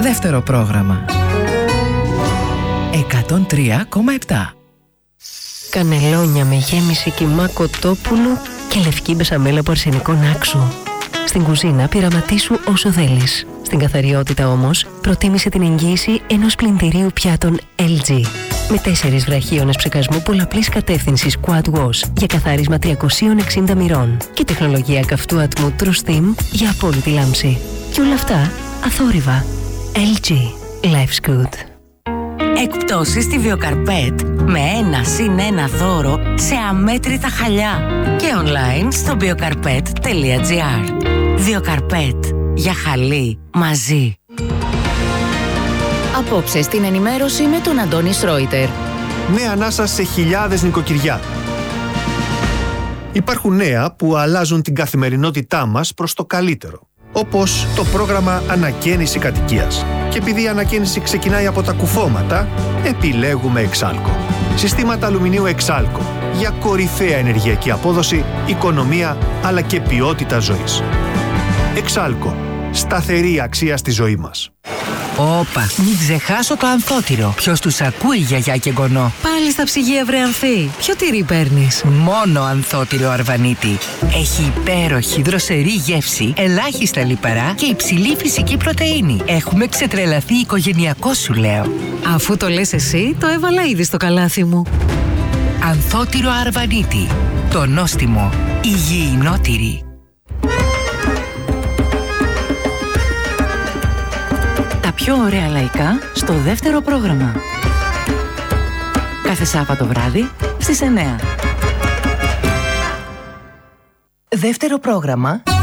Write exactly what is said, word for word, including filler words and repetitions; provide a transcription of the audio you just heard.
Δεύτερο πρόγραμμα. εκατόν τρία κόμμα επτά. Κανελόνια με γέμιση κιμά κοτόπουλου και λευκή μπεσαμέλα από αρσενικό νάξου. Στην κουζίνα πειραματίσου όσο θέλεις. Στην καθαριότητα όμως προτίμησε την εγγύηση ενός πλυντηρίου πιάτων ελ τζι. Με τέσσερις βραχίονες ψεκασμού πολλαπλής κατεύθυνσης Quad Wash για καθάρισμα τριακόσια εξήντα μοιρών και τεχνολογία καυτού ατμού True Steam για απόλυτη λάμψη. Και όλα αυτά αθόρυβα. ελ τζι. Life's good. Εκπτώσεις στη Βιοκαρπέτ με ένα συν ένα δώρο σε αμέτρητα χαλιά και online στο βιοκαρπέτ τελεία τζι άρ. Βιοκαρπέτ. Για χαλί μαζί. Απόψε στην ενημέρωση με τον Αντώνη Σρόιτερ. Νέα ανάσα σε χιλιάδες νοικοκυριά. Υπάρχουν νέα που αλλάζουν την καθημερινότητά μας προς το καλύτερο. Όπως το πρόγραμμα Ανακαίνιση Κατοικίας. Και επειδή η ανακαίνιση ξεκινάει από τα κουφώματα, επιλέγουμε Εξάλκο. Συστήματα αλουμινίου Εξάλκο για κορυφαία ενεργειακή απόδοση, οικονομία αλλά και ποιότητα ζωής. Εξάλκο. Σταθερή αξία στη ζωή μας. Όπα, μην ξεχάσω το ανθότυρο. Ποιος τους ακούει, γιαγιά και γονό. Πάλι στα ψυγεία, βρε Ανθή. Ποιο τυρί παίρνεις? Μόνο ανθότυρο Αρβανίτη. Έχει υπέροχη δροσερή γεύση, ελάχιστα λιπαρά και υψηλή φυσική πρωτεΐνη. Έχουμε ξετρελαθεί οικογενειακό, σου λέω. Αφού το λες εσύ, το έβαλα ήδη στο καλάθι μου. Ανθότυρο Αρβανίτη. Το νόστιμο υγιεινό τυρί. Τα πιο ωραία λαϊκά στο δεύτερο πρόγραμμα. Κάθε Σάββατο βράδυ στις εννιά. Δεύτερο πρόγραμμα.